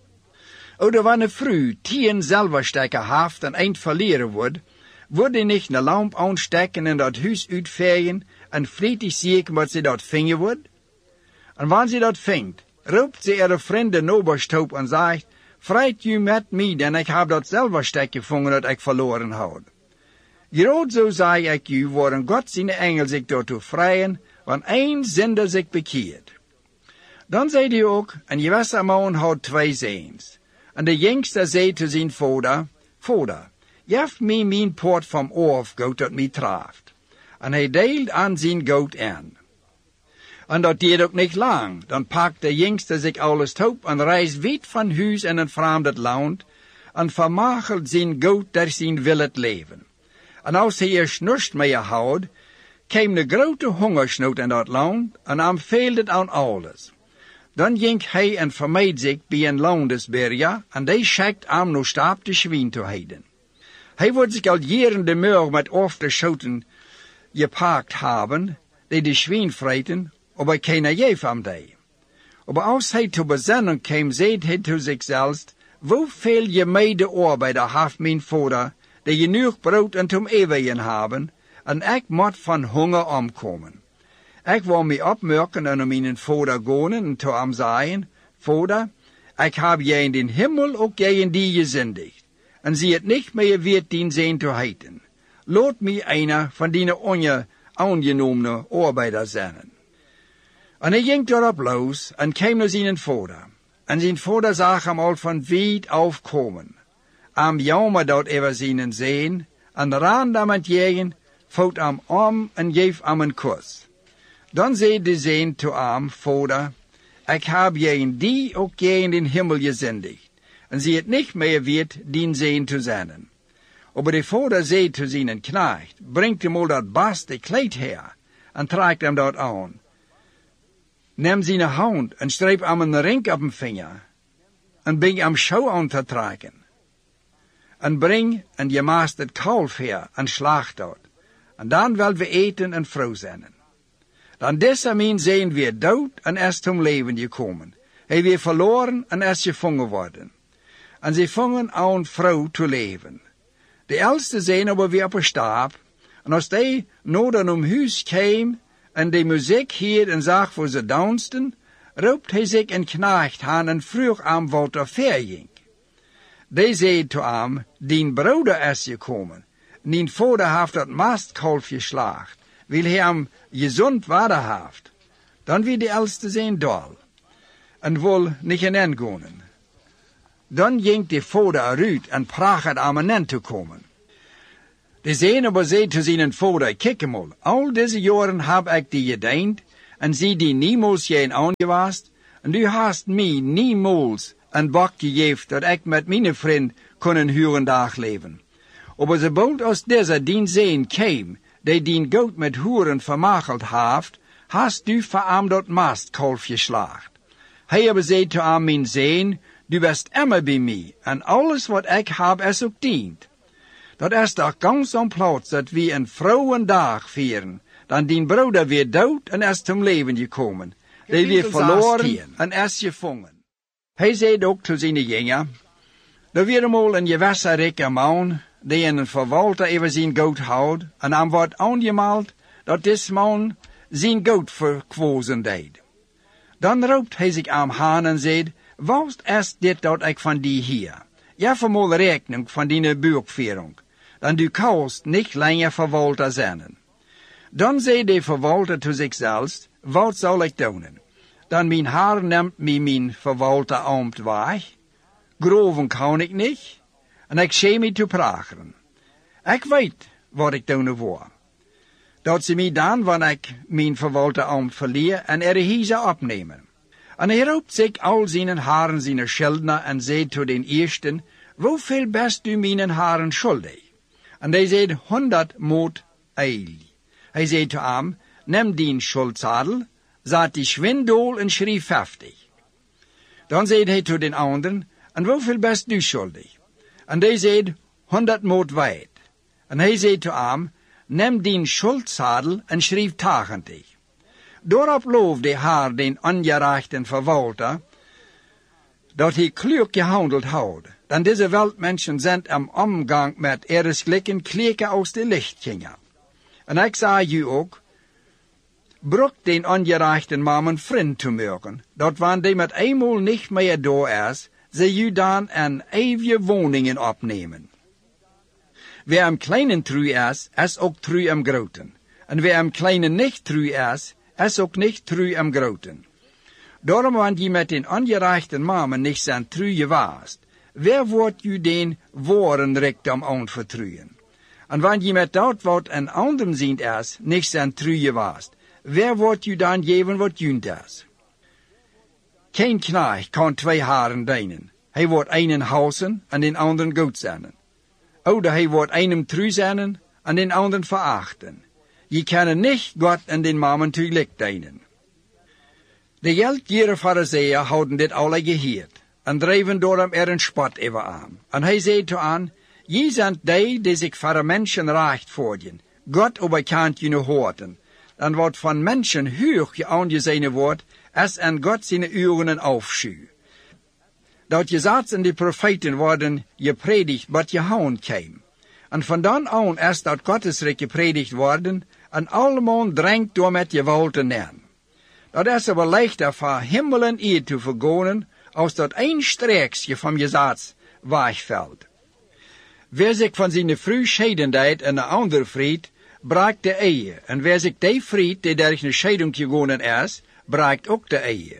Oder wanneer vrouw 10 zilverstekken heeft en een verleren wordt die niet een lamp aansteken en dat huis uitvegen en vlijtig zieken wat ze dat vingen wordt? En wanneer ze dat vindt, roept ze ihre vrienden nobers toe en zegt, vreit u met mij, denn ik heb dat zilverstek gevangen dat ik verloren had. Groot zo zei ik u, worden God zijn engel zich daartoe vrijen, want één zinder zich bekeert. Dan zei hij ook, een gewisse man had 2 zoons. En de jongste zei te zijn vader, Vader, geef mij mijn poort van oorfgoed dat mij treft. En hij deelt aan zijn goud aan. En dat deed ook niet lang. Dan pakt de jongste zich alles toe en reist weit van huis in een vreemd land en vermagelt zijn goud door zijn willet leven. En als hij eerst niets meer houdt, kwam de grote hongersnood in dat land en hem veelde het aan alles. Dan ging hij en vermeed zich bij een landesberger en die schickt hem nog stap de schwien te heiden. Hij wordt zich al jaren de muur met afgeschoten gepakt hebben, die de schwien vreten, aber keiner gaf hem die. Aber als hij te bezinnen kwam, zei hij te zichzelf, hoeveel je medearbeider heeft mijn vader, die genoeg brood en zum eeuwigen hebben, en ik moet van honger omkomen. Ik wil mij opmerken en om mijn vader gaan en te hem zeggen, Vader, ik heb jij in den himmel ook jij in die gezindigd, en zie het niet meer weer dien zijn te heeten. Laat mij einer van die aangenomen arbeider zijn. En hij ging daarop los en kwam naar zijn vader. En zijn vader zag hem al van wijd afkomen. Am jammer dat over zijn zeen, en rande met jegen, voet hem om en geef hem een kus. Dan zei de zeen te hem, Vader, ik heb jegen die ook jij in den himmel gezindigd, en zie het niet meer weet dien zeen te zijn. Aber de vader zei te zijn knecht, brengt hem al dat beste kleed her, en trekt hem dat aan. Neem zijn hand en streep hem een ring op een vinger, en bring hem schouw aan te trekken. En breng en gemaasterd kalf her en slacht dat. En dan wil we eten en vrouw zijn. Dan desalniettemin zijn we dood en is zum leven gekomen. Hij weer verloren en is gevangen worden. En ze vangen aan vrouw te leven. De oudste zijn aber weer op een stap. En als die nodig om huis kwam en de muziek hier en zag voor ze dansten, roept hij zich een knecht aan en vroeg aan wat er verging. Die zei te hem, dien broeder is gekomen. Dien vader heeft dat mastkalf geslacht, wil hij hem gezond water heeft. Dan wie de oudste zijn dol, en wil niet in gaan. Dan ging de vader eruit en pracht aan een te komen. De zenuwer zei te zijn vader, kijk eenmaal, al deze jaren heb ik die gedient, en zie die niemals je aangewast, en du hast mij niemals een bak gegeven, dat ik met mijn vriend kunnen huren dag leven. Aber sobald aus deze dien zeen kwam, die dien goud met huren vermacheld heeft, hast du voor hem dat mastkalf geslacht. Hij hebben zei te hem, mijn zeen, du bist immer bij mij, en alles wat ik heb is ook dient. Dat is toch ganz on plaats dat we een vrouwendag vieren, dan dien broeder weer dood en is zum leven gekomen. Die weer verloren en is gevangen. Hij zei ook te zijn jongen, er weer eenmaal een gewisse rijke man, die een verwalter over zijn goud houdt, en hem wordt aangemeld dat deze man zijn goud verkwozen deed. Dan roept hij zich aan aan en zegt, wat is dit dat ik van die hier? Ja, vermoed rekening van die buurtführung. Dan du kannst niet langer verwalter zijn. Dan zei de verwalter te zichzelf, wat zal ik doen? Dan mijn haar neemt mij mijn verwalter ambt weg. Groven kan ik niet. En ik schee mij te praten. Ik weet wat ik doen wil. Dat ze mij dan, wanneer ik mijn verwalter ambt verlier, en hier opnemen. En hij roept zich al zijn haren zijn schuldner en zei te den eersten, hoeveel best u mijn haren schuldig? En hij zei 100 moot eil. Hij zei te hem, neem die schuldzadel, zat die schwindel en schreef 50. Dan zei hij te den anderen, en hoeveel best u schuldig? En hij zei 100 moot wijd. En hij zei te hem, neem die schuldzadel en schreef 80. Daarop loofde haar den ongerechten verwalter, dat hij klug gehandeld had. Dan deze weltmenschen zijn am omgang met ihresgleichen klikken aus de licht gingen. En ik zei je ook, brug den ongerechten man een vriend te maken, dat wanneer die met eenmaal niet meer door is, ze je dan een eeuwige woningen opnemen. Wer am kleinen true is ook true am groten. En wer am kleinen niet true is ook niet true am groten. Daarom, wanneer je met den ongerechten mamen niet zijn true was, wer wordt je den woorden rijkdom aanvertrouwen? En wanneer je met dat wat een ander ziend is, niet zijn true was, wer wordt je dan geven wat junt is? Geen knecht kan 2 haren dienen. Hij wordt einen hausen en den anderen goed zijn. Oder hij wordt einem true zijn en den anderen verachten. Je kan niet God en den mamen tegelijk dienen. De geldgierige fariseeën houden dit alle geheerd, en drijven door hem een spot over aan. En hij zei te aan, je zijn die zich voor de mensen recht voordien. God overkant je hoorten. En wat van mensen hoog je aangezien wordt, is en God zijn uren een afschuw. Dat je zat in de profeten worden gepredigd wat je houden kwam. En van dan aan is dat Gottesrijk gepredigd worden, en allemaal dringt door met je wol te nemen. Dat is aber leichter voor hemel en eer te vergonen, als dat een streeksje van je zaad wegvalt. Wer zich van zijn vrouw scheiden deed en een ander vriend, braakt de ehe. En wer zich die vriend, die durch een scheiding gegonen is, braakt ook de ehe.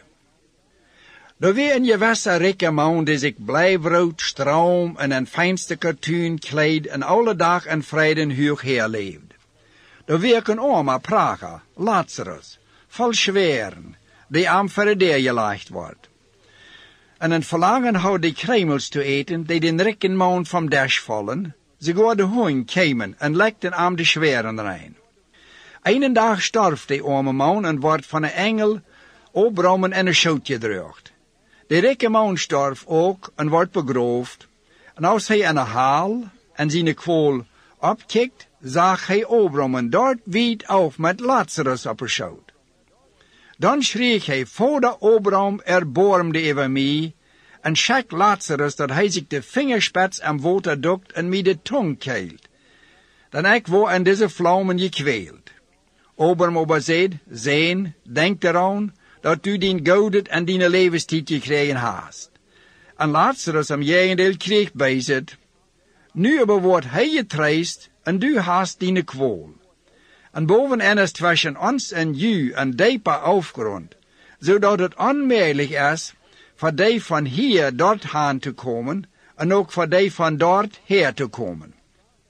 Er weer een gewisse rijke man die zich blijfrood, stroom en een fijnste katoen kleed en alle dag en vrede hoog herleefd. Er weer een arme Prager, Lazarus, vol schweren, die aan verder gelegd wordt. En een verlangen houdt die kremels te eten, die den rijken man vom dash vallen, sogar de hoen kwamen en legden aan de schweren rein. Einen dag starf die arme man en wordt van een engel opbromen en een schoot gedrukt. De rijke man starf ook en wordt begroofd. En als hij een haal en zijn kwol opkikt, zag hij opbromen dort wiet af met Lazarus op een schoot. Dan schreef hij, Vader Abraham, erbarmde over mij, en schak Lazarus dat hij zich de vingerspits aan water dokt en mij de tong keilt. Dan ik word aan deze vlammen gekweeld. Abraham aber zei, Zeen, denk eraan, dat u dien goudet en dien levenstijd gekregen hast. En Lazarus am jegendeel kreeg bij zit. Nu aber wordt hij getreist, en du hast dien kwol. En bovenaan is tussen ons en u een dieper afgrond, zodat het onmogelijk is voor die van hier dorthaan te komen, en ook voor die van dort her te komen.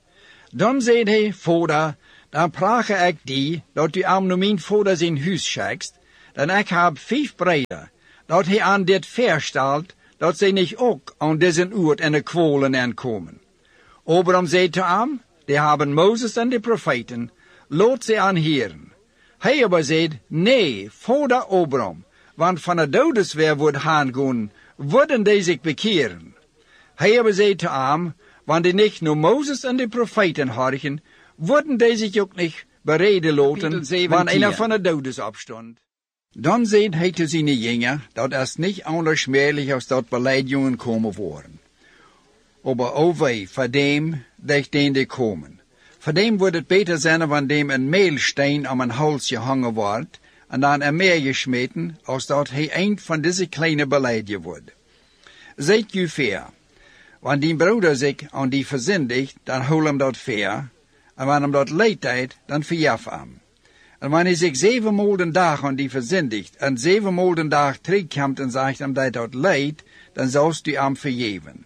Dan zei hij, Vader, dan vraag ik die, dat u aan mijn vader zijn huis schikt, dan ik heb 5 breder, dat hij aan dit verstelt, dat zij niet ook aan deze oord en de kwalen aankomen. Abraham zei te hem, die hebben Mozes en de profeten, laat ze aanheren. Hij aber zei, nee, vader Abraham, want van de dodes weer wordt aangaan, worden die zich bekeren. Hij aber zei te hem, want die niet naar Mozes en de profeten horchen, worden die zich ook niet bereden laten, wanneer einer van de dodes opstond. Dan zei hij te zijn jünger, dat es niet anders schmerlich als dat beleidingen komen worden. Aber o wei, voor dem, durch den die komen. Voor dem wordt het beter zijn, wanneer dem een meelsteen om een hals gehangen wordt, en dan er meer gesmeten, als dat hij een van deze kleine beleidje wordt. Zijt u fair. Wanneer die broeder zich aan die verzindigt, dan hol hem dat fair, en wanneer hem dat leed tijd, dan verjaf hem. En wanneer hij zich 7 maal de dag aan die verzindigt, en 7 maal de dag terugkomt en zegt hem dat leed, dan zoust u hem vergeven.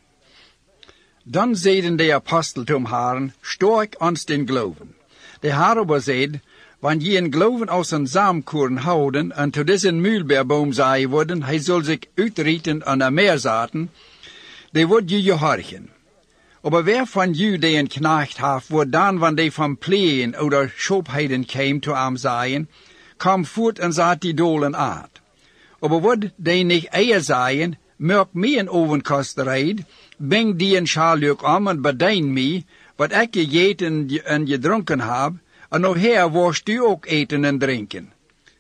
Dan zeiden de apostel zum Herrn, sterk ons den Glauben. De Herr aber zei, wanneer je een Glauben aus een Samenkorn houden, en tot deze Mühlbeerboom zaaien worden, hij zal zich uitrieten aan de meerzaten, die wordt je gehorchen. Aber wer van u die een knecht heeft, wordt dan, wanneer die van pleeën oder schopheden kwam te hem zaaien, kom voort en zat die dolen uit. Aber wordt die niet eier zaaien, merk mij een ovenkosterheid, beng die een schaljuk om en bedien mij, wat ik gegeten en gedronken heb, en nog her worst u ook eten en drinken.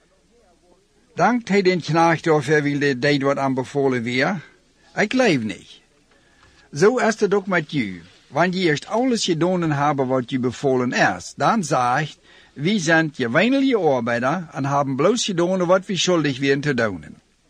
Dankt hij den knecht of hij wilde deed wat aanbevolen weer? Ik leef niet. Zo is het ook met u. Wanneer je eerst alles gedaan hebt wat je bevolen is, dan zegt, we zijn gewöhnliche arbeider en hebben bloos gedaan wat we schuldig waren te doen.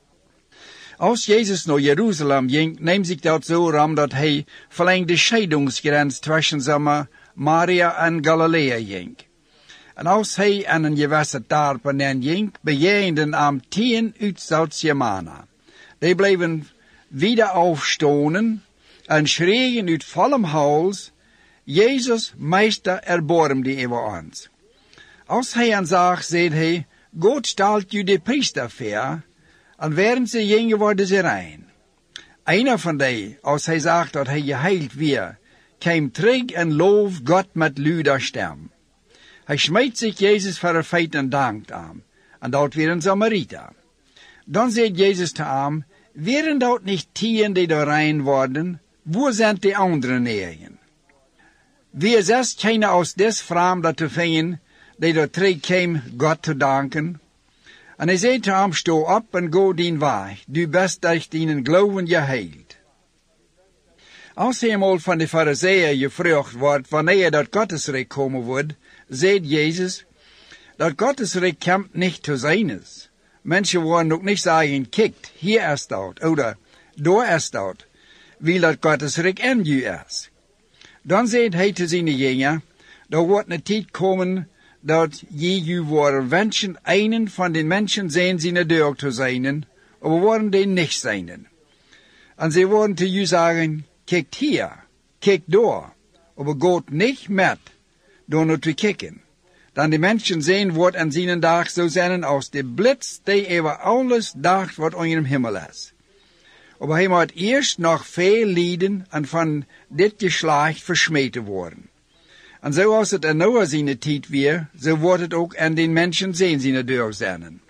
Als Jezus naar Jeruzalem ging, neemt zich dat zo ram dat hij verlengd de scheidingsgrens tussen Maria en Galilea ging. En als hij aan een gewisse dorpen ging, bejeenden hem 10 uit Zuid-Jamana. Die bleven wieder aufstonen en schreeuwen uit vollem hals, Jezus, Meester, erbarm die over ons. Als hij aan zag, zei hij, God stelt u de priester voor, en während ze gingen worden ze rein. Einer van die, als hij zag dat hij geheild weer, kwam terug en loof God met luider stem. Hij smijt zich Jezus voor het feit en dankt aan, en dat weer een Samariter. Dan zei Jezus te hem, wären dat niet 10 die er rein worden, wo zijn die andere 9? Wie zes keine aus des Vreemden te vinden, die er terugkwam God te danken? En hij zei te hem, sto op en go dien weg, du best durch deinen Glauben geheild. Als hij eenmaal van de Farizeeën gevraagd wordt wanneer dat Gottesrijk komen wordt, zei Jezus, dat Gottesrijk komt niet te zijn is. Mensen worden ook niet zeggen, kijk, hier is dat, oder daar is dat, weil dat Gottesrijk in u is. Dan zei hij te zijn jünger, er wordt een tijd komen dat je u worden wensen einen van den mensen zijn zijn deur te zijn, aber worden die niet zijn. En ze worden te u zeggen, kijk hier, kijk daar, aber gaat niet met, door naar te kijken. Dan die mensen zijn wordt aan zijn dag zo zijn als de blitz die over alles dacht wat onder hem Himmel is. Aber hij moet eerst nog veel lijden en van dit geslacht versmeten worden. En zoals het in Noah zijn tijd weer, zo wordt het ook aan den mensen zijn deur zijn.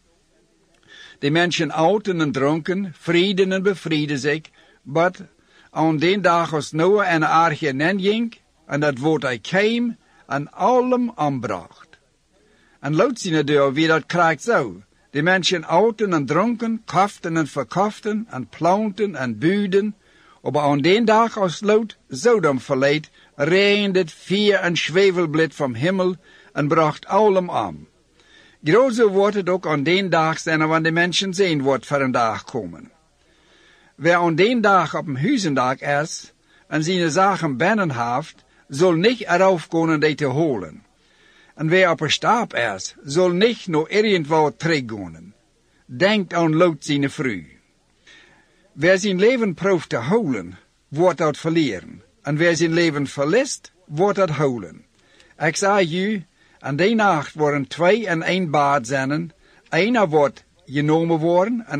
De mensen outen en dronken, vrienden en bevrieden zich, maar aan den dag als Noah en de arche ging, en dat woord hij kwam, en allem aanbracht. En laut zijn deur wie dat krijgt zo. De mensen outen en dronken, koften en verkoften, en planten en buiden, aber aan den dag als lood Sodom verleed, regende het vuur en zwevelblad vom Himmel en bracht allem aan. Grozo wordt het ook aan den dag zijn wanneer de mensen zien wordt voor een dag komen. Wer aan den dag op een huizendag is en zijn zaken binnen heeft, zal niet erop kunnen die te holen. En wer op een stap is, zal niet naar irgendwo teruggaan. Denkt aan Lot zijn vrouw. Wer zijn leven proeft te holen, wordt dat verleren. En wer zijn leven verliest, wordt het houden. Ik zei u, aan die nacht worden 2 in 1 baad zijn. Einer wordt genomen worden